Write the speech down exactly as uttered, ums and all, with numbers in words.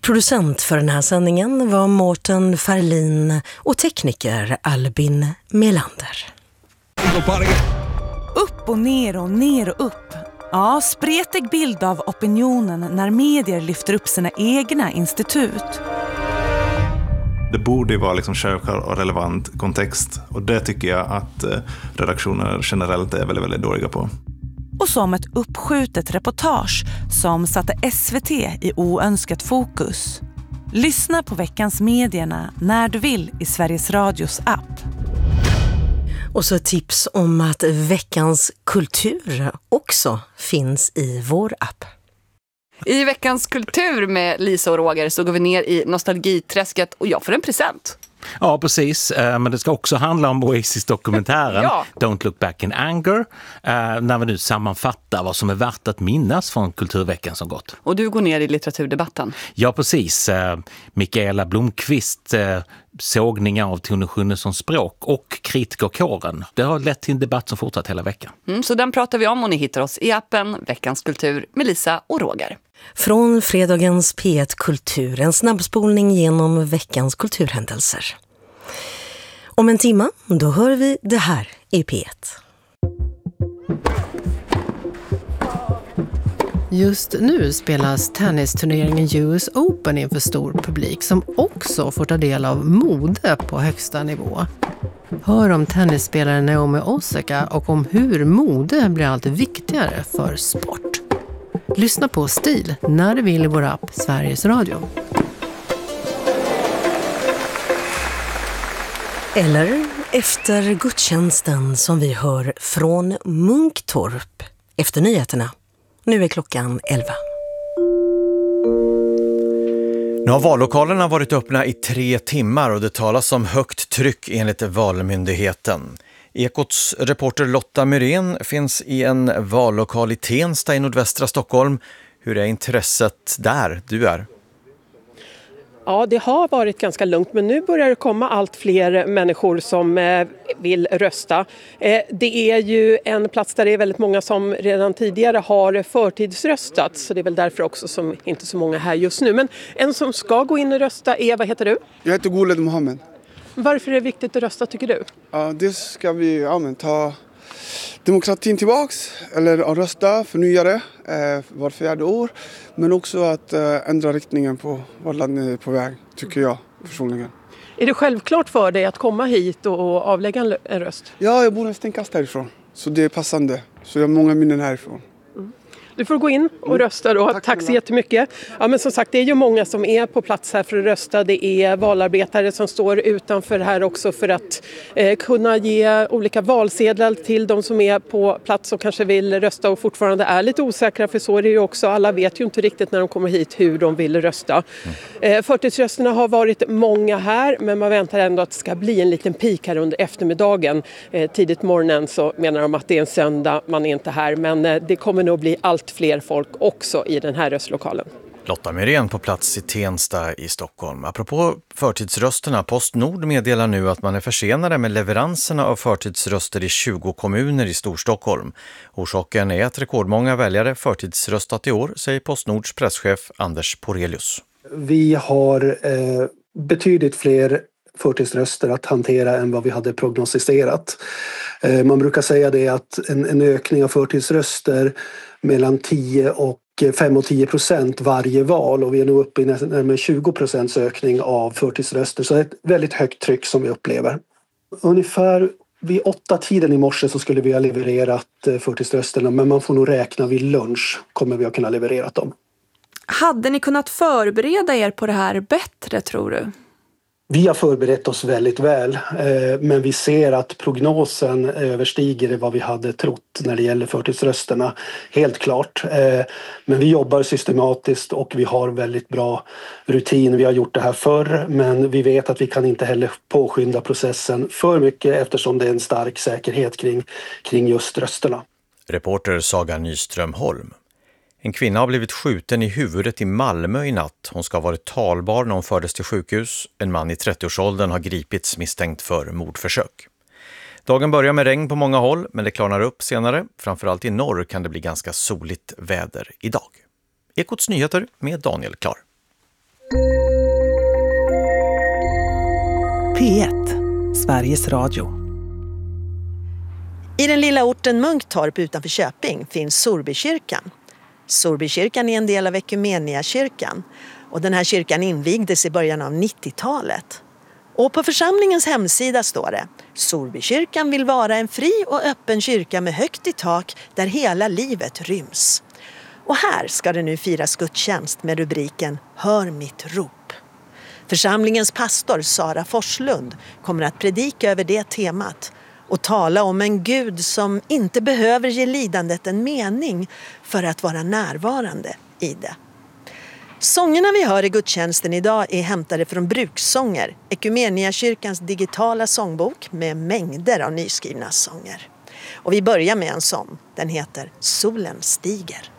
Producent för den här sändningen var Mårten Ferlin och tekniker Albin Melander. Upp och ner och ner och upp. Ja, spretig bild av opinionen när medier lyfter upp sina egna institut. Det borde ju vara liksom självklar och relevant kontext. Och det tycker jag att redaktioner generellt är väldigt, väldigt dåliga på. Och som ett uppskjutet reportage som satte S V T i oönskat fokus. Lyssna på veckans medierna när du vill i Sveriges Radios app. Och så tips om att veckans kultur också finns i vår app. I veckans kultur med Lisa och Roger så går vi ner i nostalgiträsket och jag får en present. Ja, precis. Men det ska också handla om Oasis-dokumentären ja. Don't Look Back in Anger. När vi nu sammanfattar vad som är värt att minnas från kulturveckan som gått. Och du går ner i litteraturdebatten. Ja, precis. Mikaela Blomqvist, sågningar av Tone Schunnessons språk och kritikerkåren. Det har lett till en debatt som fortsatt hela veckan. Mm, så den pratar vi om och ni hittar oss i appen Veckans kultur med Lisa och Roger. Från fredagens P ett Kultur, en snabbspolning genom veckans kulturhändelser. Om en timme, då hör vi det här i P ett. Just nu spelas tennisturneringen U S Open inför stor publik som också får ta del av mode på högsta nivå. Hör om tennisspelaren Naomi Osaka och om hur mode blir allt viktigare för sport. Lyssna på Stil när du vill i vår app Sveriges Radio. Eller efter gudstjänsten som vi hör från Munktorp efter nyheterna. Nu är klockan elva. Nu har vallokalerna varit öppna i tre timmar och det talas om högt tryck enligt Valmyndigheten. Ekots reporter Lotta Myrén finns i en vallokal i Tensta i nordvästra Stockholm. Hur är intresset där du är? Ja, det har varit ganska lugnt men nu börjar det komma allt fler människor som eh, vill rösta. Eh, det är ju en plats där det är väldigt många som redan tidigare har förtidsröstat så det är väl därför också som inte så många här just nu. Men en som ska gå in och rösta är, vad heter du? Jag heter Goled Mohammed. Varför är det viktigt att rösta tycker du? Ja, det ska vi ja, men, ta demokratin tillbaks eller att rösta förnyare eh, var fjärde år. Men också att eh, ändra riktningen på vad landet är på väg, tycker jag personligen. Är det självklart för dig att komma hit och, och avlägga en, en röst? Ja, jag bor en stenkast härifrån. Så det är passande. Så jag har många minnen härifrån. Mm. Du får gå in och rösta då. Tack, Tack så jättemycket. Ja, men som sagt, det är ju många som är på plats här för att rösta. Det är valarbetare som står utanför här också för att eh, kunna ge olika valsedlar till de som är på plats och kanske vill rösta och fortfarande är lite osäkra. För så är det ju också. Alla vet ju inte riktigt när de kommer hit hur de vill rösta. Mm. Eh, förtidsrösterna har varit många här men man väntar ändå att det ska bli en liten peak här under eftermiddagen. Eh, tidigt morgonen så menar de att det är en söndag, man är inte här. Men eh, det kommer nog bli allt fler folk också i den här röstlokalen. Lotta Myrén på plats i Tensta i Stockholm. Apropå förtidsrösterna, Postnord meddelar nu att man är försenade med leveranserna av förtidsröster i tjugo kommuner i Storstockholm. Orsaken är att rekordmånga väljare förtidsröstat i år, säger Postnords presschef Anders Porelius. Vi har eh, betydligt fler förtidsröster att hantera än vad vi hade prognostiserat. Eh, man brukar säga det att en, en ökning av förtidsröster mellan tio och fem och tio procent varje val och vi är nu uppe i närmare tjugo procents ökning av förtidsröster så det är ett väldigt högt tryck som vi upplever. Ungefär vid åtta tiden i morse så skulle vi ha levererat förtidsrösterna men man får nog räkna vid lunch kommer vi att kunna leverera dem. Hade ni kunnat förbereda er på det här bättre tror du? Vi har förberett oss väldigt väl men vi ser att prognosen överstiger vad vi hade trott när det gäller förtidsrösterna. Helt klart. Men vi jobbar systematiskt och vi har väldigt bra rutin. Vi har gjort det här förr men vi vet att vi kan inte heller påskynda processen för mycket eftersom det är en stark säkerhet kring, kring just rösterna. Reporter Saga Nyström Holm. En kvinna har blivit skjuten i huvudet i Malmö i natt. Hon ska ha varit talbar när hon fördes till sjukhus. En man i trettioårsåldern har gripits misstänkt för mordförsök. Dagen börjar med regn på många håll, men det klarnar upp senare. Framförallt i norr kan det bli ganska soligt väder idag. Ekots nyheter med Daniel Klar. P ett, Sveriges Radio. I den lilla orten Munktorp utanför Köping finns Sorbykyrkan. Sorbykyrkan är en del av Ekumeniakyrkan och den här kyrkan invigdes i början av nittiotalet. Och på församlingens hemsida står det: Sorbykyrkan vill vara en fri och öppen kyrka med högt i tak där hela livet ryms. Och här ska det nu firas gudstjänst med rubriken Hör mitt rop. Församlingens pastor Sara Forslund kommer att predika över det temat och tala om en Gud som inte behöver ge lidandet en mening för att vara närvarande i det. Sångerna vi hör i gudstjänsten idag är hämtade från Brukssånger, Ekumeniakyrkans digitala sångbok med mängder av nyskrivna sånger. Och vi börjar med en sång. Den heter Solen stiger.